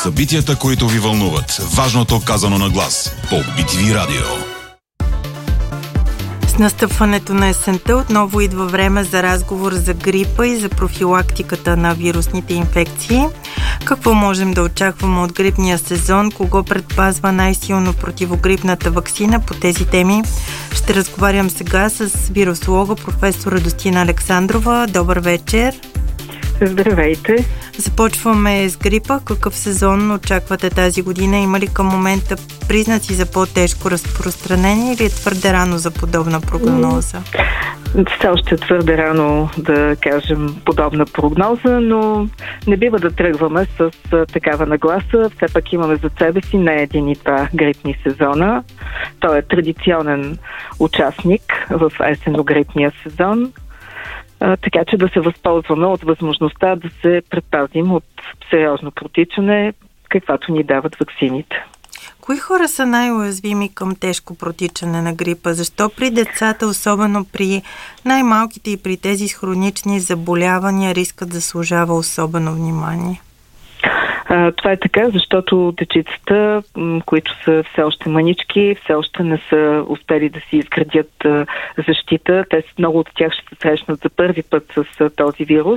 Събитията, които ви вълнуват. Важното казано на глас. По BTV Радио. С настъпването на есента отново идва време за разговор за грипа и за профилактиката на вирусните инфекции. Какво можем да очакваме от грипния сезон? Кого предпазва най-силно противогрипната ваксина? По тези теми ще разговарям сега с вирусолога професор Радостина Александрова. Добър вечер! Здравейте! Започваме с грипа. Какъв сезон очаквате тази година? Има ли към момента признаци за по-тежко разпространение или е твърде рано за подобна прогноза? Все още е твърде рано да кажем подобна прогноза, но не бива да тръгваме с такава нагласа. Все пак имаме за себе си не един и два грипни сезона. Той е традиционен участник в есенно-грипния сезон. Така че да се възползваме от възможността да се предпазим от сериозно протичане, каквато ни дават ваксините. Кои хора са най-уязвими към тежко протичане на грипа? Защо при децата, особено при най-малките и при тези с хронични заболявания, рискът заслужава особено внимание? Това е така, защото дечицата, които са все още мънички, все още не са успели да си изградят защита. Много от тях ще се срещнат за първи път с този вирус.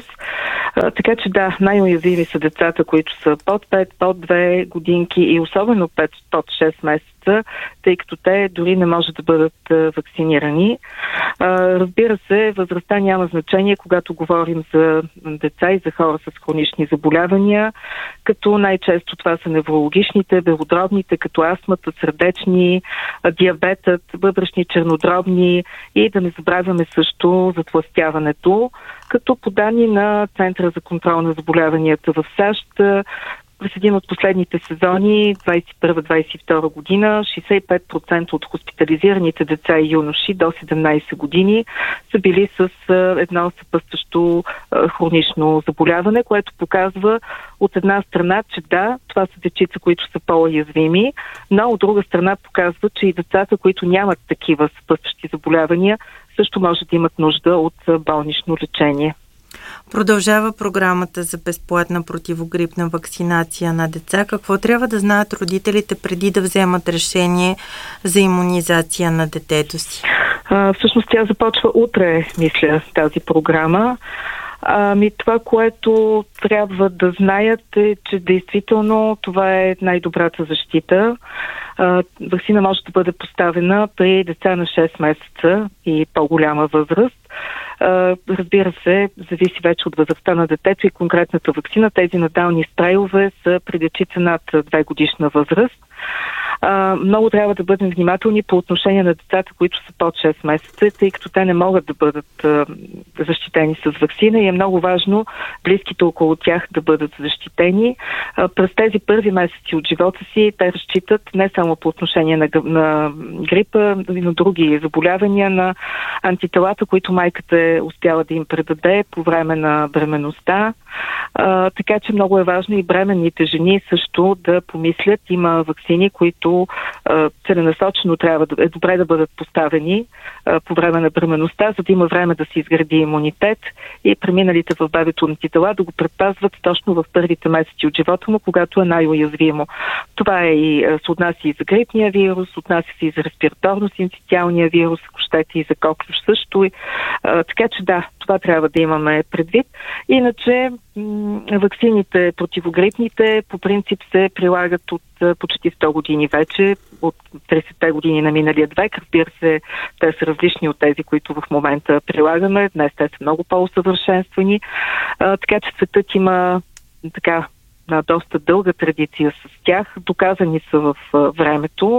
Така че да, най-уязвими са децата, които са под 5, под 2 годинки и особено под 6 месеца, тъй като те дори не може да бъдат вакцинирани. Разбира се, възрастта няма значение, когато говорим за деца и за хора с хронични заболявания, като най-често това са неврологичните, белодробните, като астмата, сърдечни, диабетът, бъбречни, чернодробни и да не забравяме също затлъстяването, като по данни на Центъра за контрол на заболяванията в САЩ, през един от последните сезони, 21-22 година, 65% от хоспитализираните деца и юноши до 17 години са били с едно съпътстващо хронично заболяване, което показва от една страна, че да, това са дечица, които са по-уязвими, но от друга страна показва, че и децата, които нямат такива съпътстващи заболявания, също може да имат нужда от болнично лечение. Продължава програмата за безплатна противогрипна вакцинация на деца. Какво трябва да знаят родителите преди да вземат решение за имунизация на детето си? Всъщност тя започва утре, мисля, тази програма. Това, което трябва да знаят е, че действително това е най-добрата защита. Ваксина може да бъде поставена при деца на 6 месеца и по-голяма възраст. Разбира се, зависи вече от възрастта на детето и конкретната ваксина. Тези натални спрейове са при дечица над 2 годишна възраст. Много трябва да бъдем внимателни по отношение на децата, които са под 6 месеца, тъй като те не могат да бъдат защитени с ваксина и е много важно близките около тях да бъдат защитени. През тези първи месеци от живота си те разчитат не само по отношение на грипа, но и на други заболявания, на антителата, които майката е успяла да им предаде по време на бременността. Така че много е важно и бременните жени също да помислят. Има ваксини, които целенасочено е добре да бъдат поставени по време на бременността, за да има време да се изгради имунитет и преминалите в бебето антитела да го предпазват точно в първите месеци от живота му, когато е най-уязвимо. Това се отнася и за грипния вирус, отнася се и за респираторно-синцитиалния вирус, ако щете и за коклюш също. Така че да, това трябва да имаме предвид. Иначе ваксините противогрипните по принцип се прилагат от почти 100 години вече, от 30-те години на миналия век. Разбира се, те са различни от тези, които в момента прилагаме. Днес те са много по-усъвършенствани. Така че светът има на доста дълга традиция с тях. Доказани са в времето.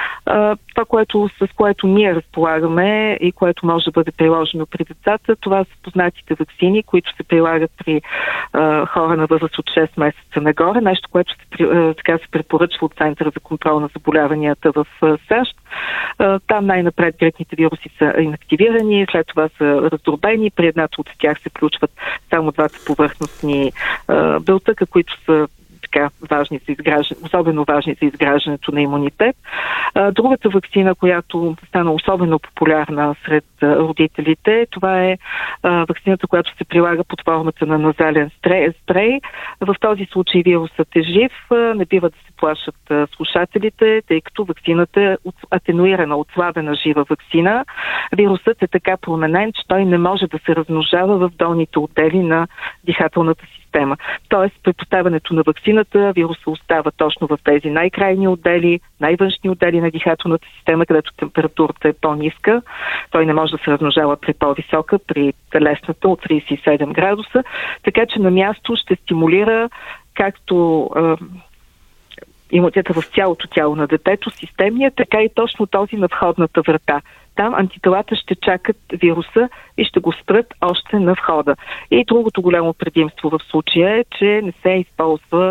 Това, с което ние разполагаме и което може да бъде приложено при децата, това са познатите ваксини, които се прилагат при хора на възраст от 6 месеца нагоре. Нещо, което се препоръчва от Центъра за контрол на заболяванията в САЩ. Там най-напред грипните вируси са инактивирани, след това са раздробени. При едната от тях се включват само двата повърхностни белтъка, които са важни за изграждане, особено важни за изграждането на имунитет. Другата ваксина, която стана особено популярна сред родителите, това е ваксината, която се прилага под формата на назален спрей. В този случай вирусът е жив, не бива да се плашат слушателите, тъй като ваксината е атенуирана, отслабена жива ваксина. Вирусът е така променен, че той не може да се размножава в долните отдели на дихателната система. Тоест, при поставянето на ваксината вирусът остава точно в тези най-крайни отдели, най-външни отдели на дихателната система, където температурата е по-ниска. Той не може да се размножава при по-висока, при телесната от 37 градуса. Така че на място ще стимулира както имунитета в цялото тяло на детето, системния, така и точно този на входната врата. Там антителата ще чакат вируса и ще го спрат още на входа. И другото голямо предимство в случая е, че не се използва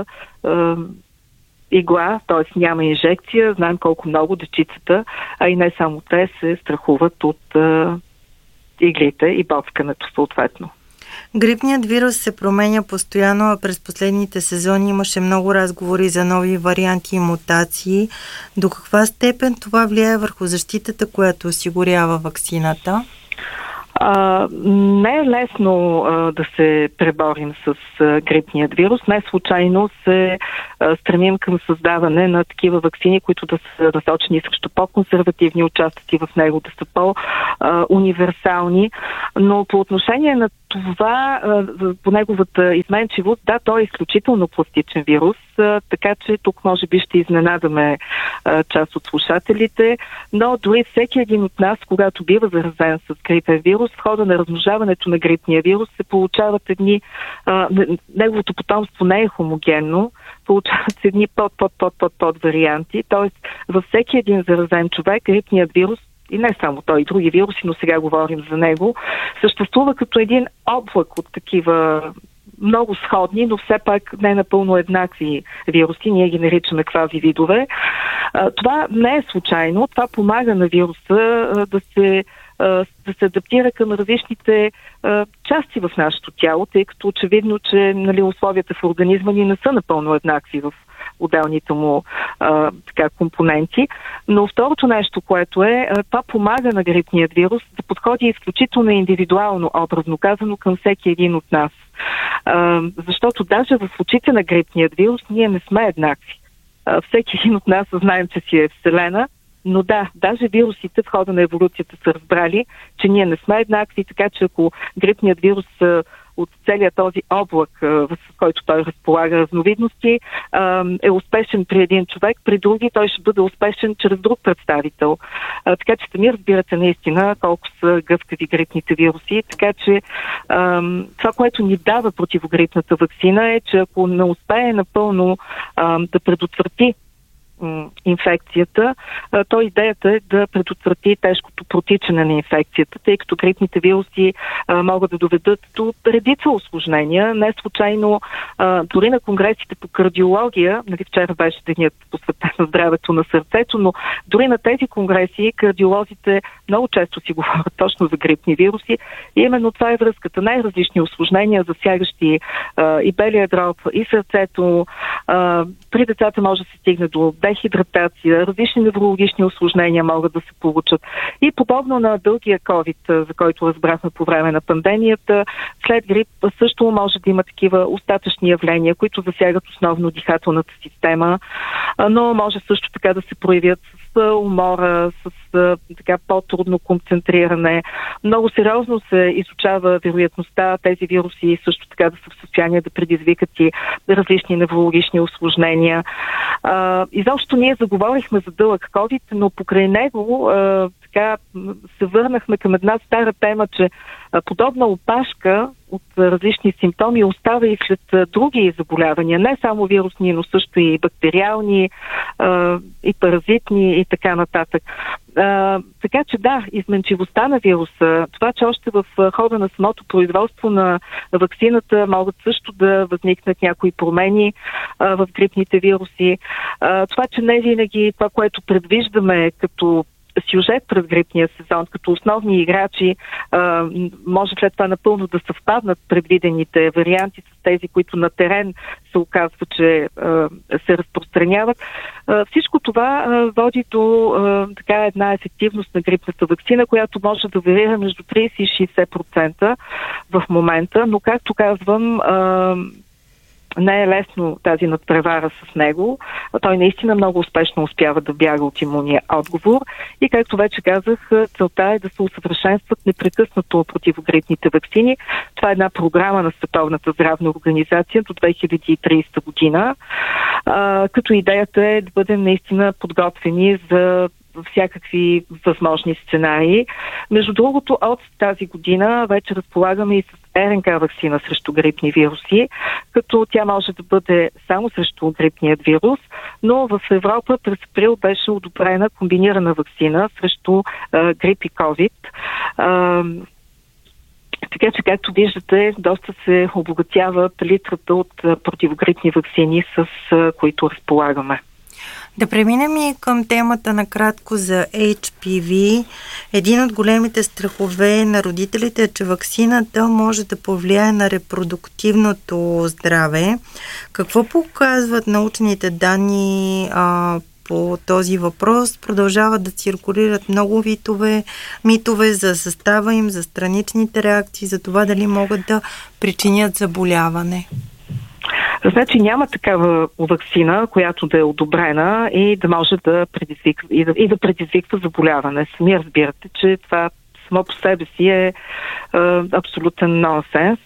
игла, т.е. няма инжекция. Знаем колко много дечицата, а и не само те, се страхуват от иглите и боцкането съответно. Грипният вирус се променя постоянно, а през последните сезони имаше много разговори за нови варианти и мутации. До каква степен това влияе върху защитата, която осигурява ваксината? Не е лесно да се преборим с грипният вирус. Не случайно се стремим към създаване на такива ваксини, които да са насочени срещу по-консервативни участъци в него, да са по-универсални. Но по отношение на това, по неговата изменчивост, да, той е изключително пластичен вирус, така че тук може би ще изненадаме част от слушателите, но дори всеки един от нас, когато бива заразен с грипен вирус, в хода на размножаването на грипния вирус се получават едни, неговото потомство не е хомогенно, получават се едни под варианти, т.е. във всеки един заразен човек грипният вирус, и не само той, и други вируси, но сега говорим за него, съществува като един облак от такива много сходни, но все пак не напълно еднакви вируси. Ние ги наричаме квази видове. Това не е случайно. Това помага на вируса да се адаптира към различните части в нашето тяло, тъй като очевидно, че условията в организма ни не са напълно еднакви в отделните му компоненти. Но второто нещо, което това помага на грипният вирус да подходи изключително индивидуално, образно казано, към всеки един от нас. Защото даже в очите на грипният вирус ние не сме еднакви. Всеки един от нас знаем, че си е вселена, но да, даже вирусите в хода на еволюцията са разбрали, че ние не сме еднакви, така че ако грипният вирус от целият този облак, с който той разполага разновидности, е успешен при един човек, при други той ще бъде успешен чрез друг представител. Така че сами разбирате наистина колко са гъвкави грипните вируси. Така че това, което ни дава противогрипната ваксина е, че ако не успее напълно да предотврати инфекцията, то идеята е да предотврати тежкото протичане на инфекцията, тъй като грипните вируси могат да доведат до редица усложнения. Не случайно дори на конгресите по кардиология, вчера беше денят посветен на здравето на сърцето, но дори на тези конгреси кардиолозите много често си говорят точно за грипни вируси и именно това е връзката. Най-различни усложнения, засягащи и белия дроб, и сърцето. При децата може да се стигне до дехидратация, различни неврологични усложнения могат да се получат. И подобно на дългия COVID, за който разбрахме по време на пандемията, след грип също може да има такива остатъчни явления, които засягат основно дихателната система, но може също така да се проявят с умора, с така по-трудно концентриране. Много сериозно се изучава вероятността тези вируси също така да са в състояние да предизвикат и различни неврологични усложнения. Изобщо ние заговорихме за дълъг COVID, но покрай него така се върнахме към една стара тема, че подобна опашка от различни симптоми остава и след други заболявания, не само вирусни, но също и бактериални, и паразитни и така нататък. Така че да, изменчивостта на вируса, това, че още в хода на самото производство на ваксината могат също да възникнат някои промени в грипните вируси, това, че не винаги това, което предвиждаме като сюжет през грипния сезон, като основни играчи, може след това напълно да съвпаднат предвидените варианти с тези, които на терен се оказва, че се разпространяват. Всичко това води до така една ефективност на грипната ваксина, която може да варира между 30 и 60% в момента, но както казвам, не е лесно тази надпревара с него. Той наистина много успешно успява да бяга от имунния отговор и, както вече казах, целта е да се усъвършенстват непрекъснато противогрипните ваксини. Това е една програма на Световната здравна организация до 2030 година, като идеята е да бъдем наистина подготвени за всякакви възможни сценарии. Между другото, от тази година вече разполагаме и с РНК ваксина срещу грипни вируси, като тя може да бъде само срещу грипният вирус, но в Европа през април беше одобрена комбинирана ваксина срещу грип и COVID. Така че, както виждате, доста се обогатява палитрата от противогрипни ваксини, с които разполагаме. Да преминем и към темата накратко за HPV. Един от големите страхове на родителите е, че ваксината може да повлияе на репродуктивното здраве. Какво показват научните данни по този въпрос? Продължават да циркулират много митове за състава им, за страничните реакции, за това дали могат да причинят заболяване. Значи няма такава ваксина, която да е одобрена и да може да предизвиква заболяване. Сами разбирате, че това само по себе си е абсолютен нонсенс.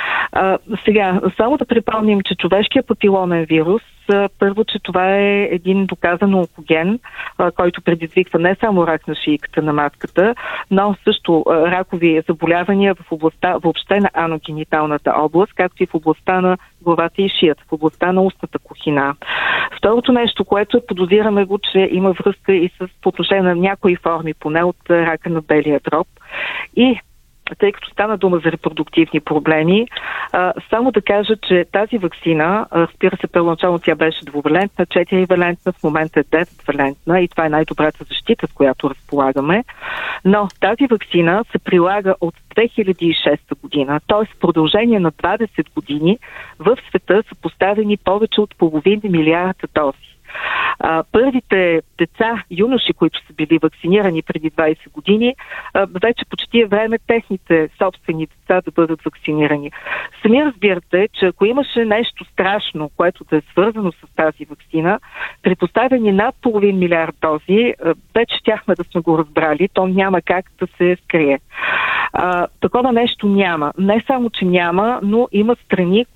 Сега, само да припомним, че човешкият папиломен вирус, първо, че това е един доказан онкоген, който предизвиква не само рак на шийката на матката, но също ракови заболявания в областта въобще на аногениталната област, както и в областта на главата и шията, в областта на устната кухина. Второто нещо, което подозираме го, че има връзка и по отношение на някои форми, поне от рака на белия дроб. И тъй като стана дума за репродуктивни проблеми, само да кажа, че тази ваксина, разбира се, първоначално тя беше двувалентна, 4-валентна, в момента е 9-валентна и това е най-добрата защита, с която разполагаме. Но тази ваксина се прилага от 2006 година, т.е. в продължение на 20 години в света са поставени повече от половин милиард дози. Първите деца, юноши, които са били вакцинирани преди 20 години, вече почти е време техните собствени деца да бъдат вакцинирани. Сами разбирате, че ако имаше нещо страшно, което да е свързано с тази вакцина, при поставени над половин милиард дози, вече щяхме да сме го разбрали, то няма как да се скрие. Такова нещо няма. Не само, че няма, но има страни,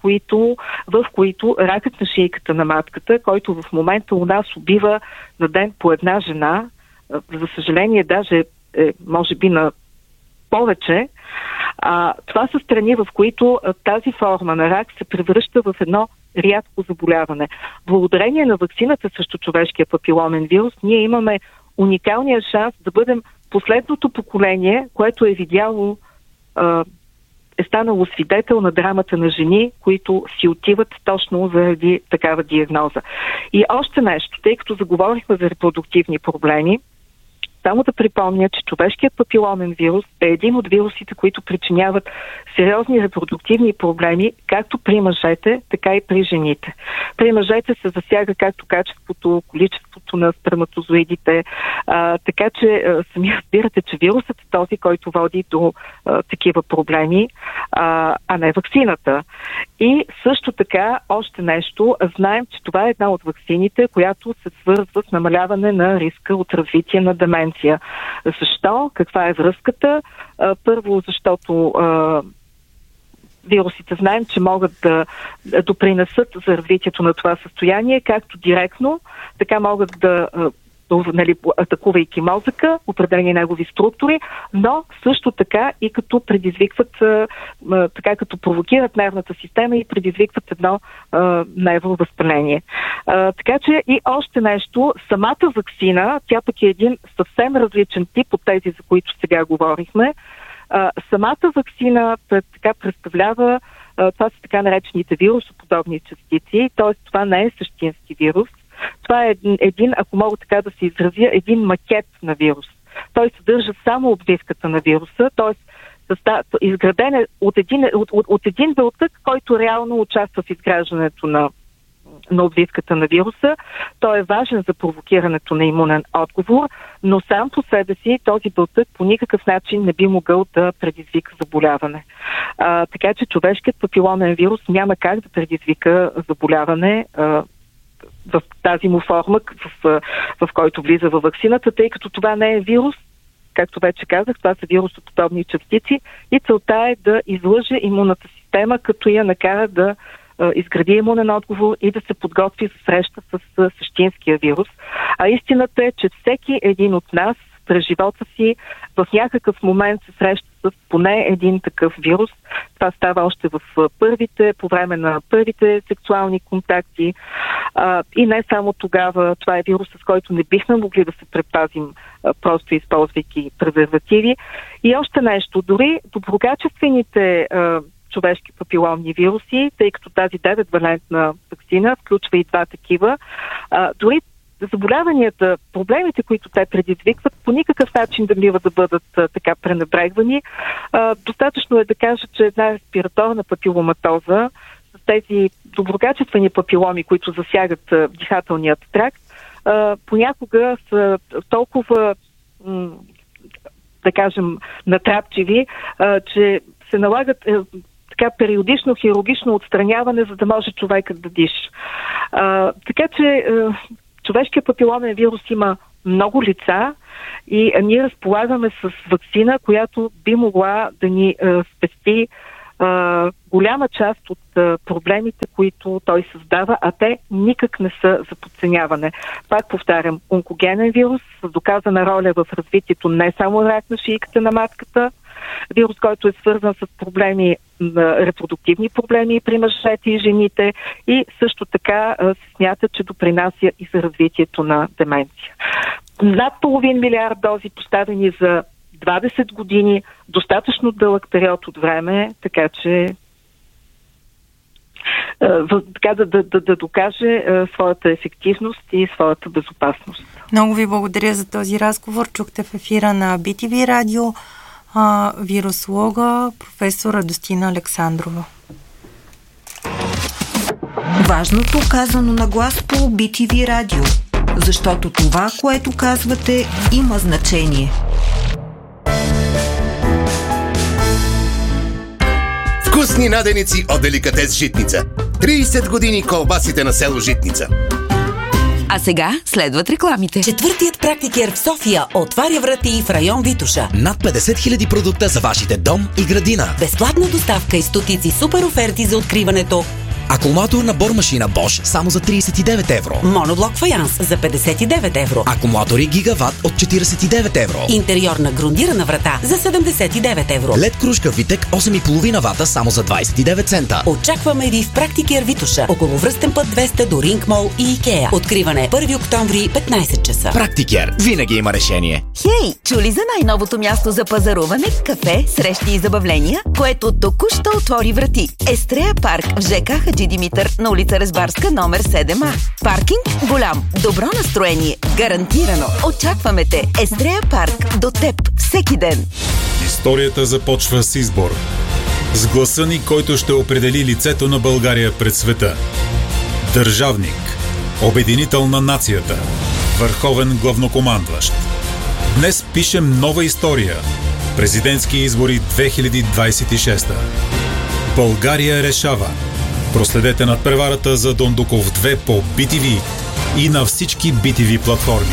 в които ракът на шийката на матката, който в момента у нас убива на ден по една жена, за съжаление даже може би на повече, това са страни, в които тази форма на рак се превръща в едно рядко заболяване. Благодарение на ваксината срещу човешкия папиломен вирус, ние имаме уникалния шанс да бъдем последното поколение, което е видяло, е станало свидетел на драмата на жени, които си отиват точно заради такава диагноза. И още нещо, тъй като заговорихме за репродуктивни проблеми, само да припомня, че човешкият папиломен вирус е един от вирусите, които причиняват сериозни репродуктивни проблеми, както при мъжете, така и при жените. При мъжете се засяга както качеството, количеството на сперматозоидите, така че сами разбирате, че вирусът е този, който води до такива проблеми, а не ваксината. И също така, още нещо, знаем, че това е една от ваксините, която се свързва с намаляване на риска от развитие на деменция. Защо? Каква е връзката? Първо, защото вирусите знаем, че могат да допринесат за развитието на това състояние, както директно, така могат да атакувайки мозъка, определени негови структури, но също така и като предизвикват, като провокират нервната система и предизвикват едно невровъзпаление. Така че и още нещо, самата ваксина, тя пък е един съвсем различен тип от тези, за които сега говорихме. Самата ваксина така представлява, това са така наречените вирусоподобни частици, т.е. това не е същински вирус. Това е един, ако мога така да се изразя, един макет на вирус. той съдържа само обвивката на вируса, т.е. изграден е от един белтък, който реално участва в изграждането на обвивката на вируса. Той е важен за провокирането на имунен отговор, но сам по себе си този белтък по никакъв начин не би могъл да предизвика заболяване. Така че човешкият папиломен вирус няма как да предизвика заболяване в тази му форма, в който влиза във ваксината, тъй като това не е вирус. Както вече казах, това са вирусоподобни частици и целта е да излъже имунната система, като я накара да изгради имунен отговор и да се подготви за среща с същинския вирус. А истината е, че всеки един от нас през живота си в някакъв момент се среща с поне един такъв вирус. Това става още по време на първите сексуални контакти. И не само тогава. Това е вирус, с който не бихме могли да се предпазим просто използвайки презервативи. И още нещо. Дори доброкачествените човешки папиломни вируси, тъй като тази 9-валентна ваксина включва и 2 такива, дори заболяванията, проблемите, които те предизвикват, по никакъв начин да бива да бъдат така пренебрегвани. Достатъчно е да кажа, че една респираторна папиломатоза с тези доброкачествени папиломи, които засягат дихателният тракт, понякога са толкова, да кажем, натрапчиви, че се налагат така периодично хирургично отстраняване, за да може човекът да диша. Така че човешкият папиломен вирус има много лица и ние разполагаме с ваксина, която би могла да ни спести голяма част от проблемите, които той създава, а те никак не са за подценяване. Пак повтарям, онкогенен вирус с доказана роля в развитието не само рак на шийката на матката, вирус, който е свързан с проблеми, репродуктивни проблеми при мъжете и жените и също така се смята, че допринася и за развитието на деменция. Над 500 милиард дози поставени за 20 години, достатъчно дълъг период от време, така че да докаже своята ефективност и своята безопасност. Много ви благодаря за този разговор. Чухте в ефира на BTV Радио вирусолога професор Радостина Александрова. Важното казано на глас по BTV Радио, защото това, което казвате, има значение. Вкусни наденици от Деликатес Житница. 30 години колбасите на село Житница. А сега следват рекламите. Четвъртият практикер в София отваря врати в район Витоша. Над 50 000 продукта за вашите дом и градина. Безплатна доставка и стотици супер оферти за откриването. Акумулаторна бормашина Bosch само за 39 евро. Моноблок фаянс за 59 евро. Акумулатори Гигават от 49 евро. Интериорна грундирана врата за 79 евро. LED кружка Витек 8,5 вата само за 29 цента. Очакваме ви в практикер Витоша, около Връстен път 200 до Ринг Мол и Икеа. Откриване 1 октомври 15 часа. Практикер винаги има решение. Хей, чули за най-новото място за пазаруване, кафе, срещи и забавления, което току-що отвори врати? Естрея парк в ЖК Хаджи Димитър на улица Резбарска, номер 7А. Паркинг голям, добро настроение, гарантирано. Очакваме те. Естрея парк до теб всеки ден. Историята започва с избор. С гласа ни, който ще определи лицето на България пред света. Държавник. Обединител на нацията. Върховен главнокомандващ. Днес пишем нова история. Президентски избори 2026. България решава. Проследете надпреварата за Дондуков 2 по BTV и на всички BTV платформи.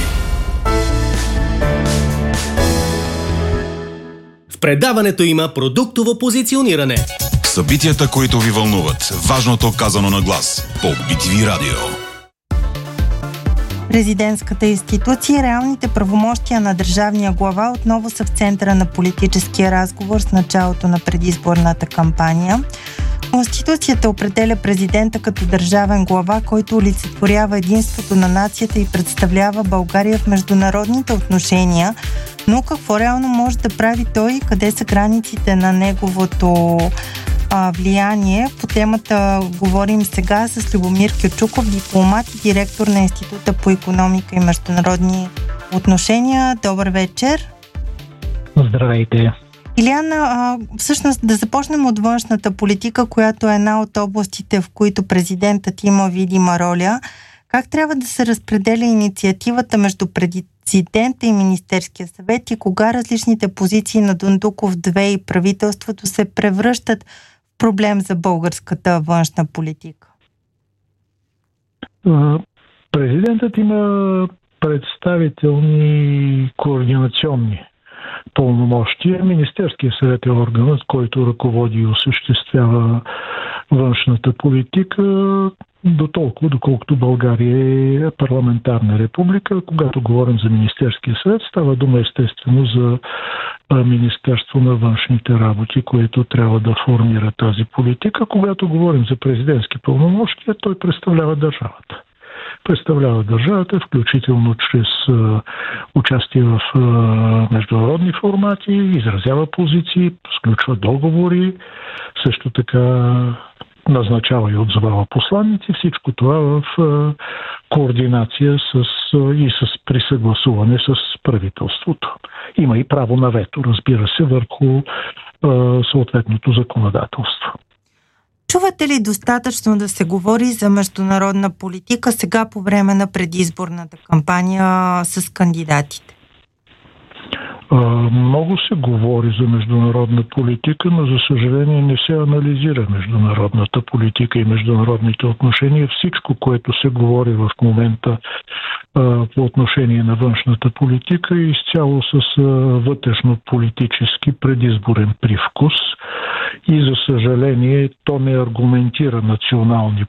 В предаването има продуктово позициониране. Събитията, които ви вълнуват. Важното казано на глас по BTV Радио. Президентската институция и реалните правомощия на държавния глава отново са в центъра на политическия разговор с началото на предизборната кампания. Конституцията определя президента като държавен глава, който олицетворява единството на нацията и представлява България в международните отношения. Но какво реално може да прави той и къде са границите на неговото влияние? По темата говорим сега с Любомир Кючуков, дипломат и директор на Института по икономика и международни отношения. Добър вечер! Здравейте! Илиян, всъщност да започнем от външната политика, която е една от областите, в които президентът има видима роля. Как трябва да се разпределя инициативата между президента и Министерския съвет и кога различните позиции на Дондуков 2 и правителството се превръщат в проблем за българската външна политика? Президентът има представителни координационни пълномощия. Министерския съвет е органът, който ръководи и осъществява външната политика, доколкото България е парламентарна република. Когато говорим за Министерския съвет, става дума естествено за Министерство на външните работи, което трябва да формира тази политика. Когато говорим за президентски пълномощия, той представлява държавата. Представлява държавата, включително чрез участие в международни формати, изразява позиции, сключва договори, също така назначава и отзовава посланици. Всичко това в координация и с присъгласуване с правителството. Има и право на вето, разбира се, върху съответното законодателство. Чувате ли достатъчно да се говори за международна политика сега по време на предизборната кампания с кандидатите? Много се говори за международна политика, но за съжаление не се анализира международната политика и международните отношения. Всичко, което се говори в момента по отношение на външната политика е изцяло с вътрешно-политически предизборен привкус и за съжаление то не аргументира национални